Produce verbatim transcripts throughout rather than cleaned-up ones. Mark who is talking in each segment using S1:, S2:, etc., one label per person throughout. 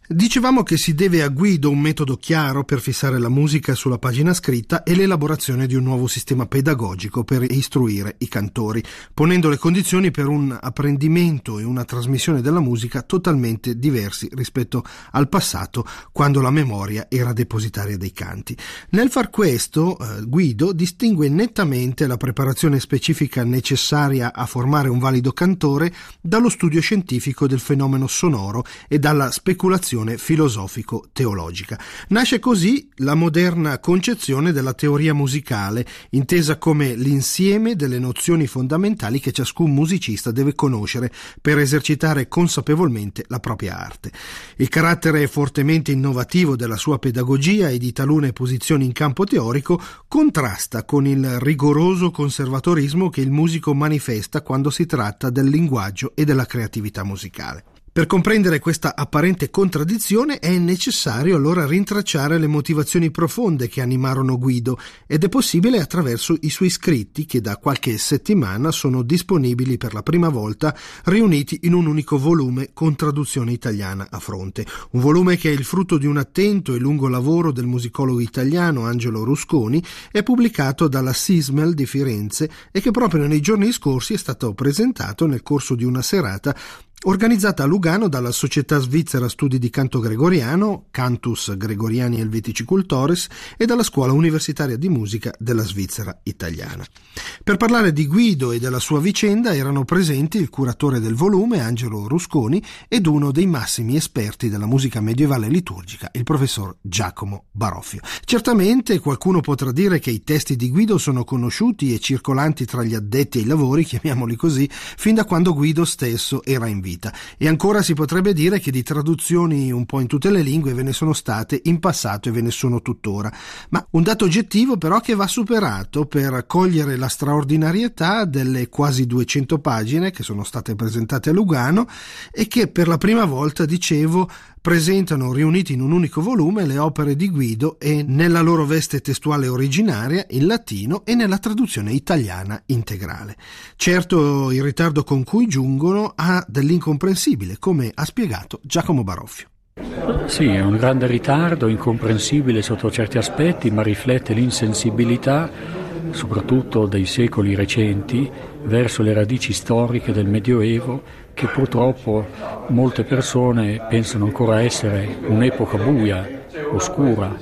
S1: Dicevamo che si deve a Guido un metodo chiaro per fissare la musica sulla pagina scritta e l'elaborazione di un nuovo sistema pedagogico per istruire i cantori, ponendo le condizioni per un apprendimento e una trasmissione della musica totalmente diversi rispetto al passato, quando la memoria era depositaria dei canti. Nel far questo, eh, Guido distingue nettamente la preparazione specifica necessaria a formare un valido cantore dallo studio scientifico del fenomeno sonoro e dalla speculazione filosofico-teologica. Nasce così la moderna concezione della teoria musicale, intesa come l'insieme delle nozioni fondamentali che ciascun musicista deve conoscere per esercitare consapevolmente la propria arte. Il carattere fortemente innovativo della sua pedagogia e di talune posizioni in campo teorico contrasta con il rigoroso conservatorismo che il musico manifesta quando si tratta del linguaggio e della creatività musicale. Per comprendere questa apparente contraddizione è necessario allora rintracciare le motivazioni profonde che animarono Guido, ed è possibile attraverso i suoi scritti che da qualche settimana sono disponibili per la prima volta riuniti in un unico volume con traduzione italiana a fronte. Un volume che è il frutto di un attento e lungo lavoro del musicologo italiano Angelo Rusconi, è pubblicato dalla Sismel di Firenze e che proprio nei giorni scorsi è stato presentato nel corso di una serata organizzata a Lugano dalla Società Svizzera Studi di Canto Gregoriano, Cantus Gregoriani Helvetici Cultores, e dalla Scuola Universitaria di Musica della Svizzera Italiana. Per parlare di Guido e della sua vicenda erano presenti il curatore del volume, Angelo Rusconi, ed uno dei massimi esperti della musica medievale liturgica, il professor Giacomo Baroffio. Certamente qualcuno potrà dire che i testi di Guido sono conosciuti e circolanti tra gli addetti ai lavori, chiamiamoli così, fin da quando Guido stesso era in vita. E ancora si potrebbe dire che di traduzioni un po' in tutte le lingue ve ne sono state in passato e ve ne sono tuttora. Ma un dato oggettivo però che va superato per cogliere la straordinarietà delle quasi duecento pagine che sono state presentate a Lugano e che per la prima volta, dicevo, presentano riuniti in un unico volume le opere di Guido e nella loro veste testuale originaria, in latino e nella traduzione italiana integrale. Certo, il ritardo con cui giungono ha dell'incomprensibile, come ha spiegato Giacomo Baroffio.
S2: Sì, è un grande ritardo, incomprensibile sotto certi aspetti, ma riflette l'insensibilità soprattutto dei secoli recenti verso le radici storiche del Medioevo, che purtroppo molte persone pensano ancora essere un'epoca buia, oscura.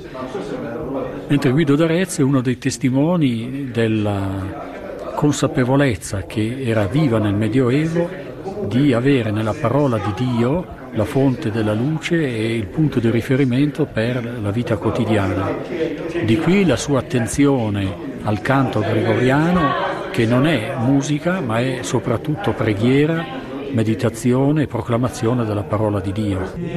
S2: Mentre Guido d'Arezzo è uno dei testimoni della consapevolezza che era viva nel Medioevo di avere nella parola di Dio la fonte della luce e il punto di riferimento per la vita quotidiana. Di qui la sua attenzione al canto gregoriano, che non è musica ma è soprattutto preghiera, meditazione e proclamazione della parola di Dio.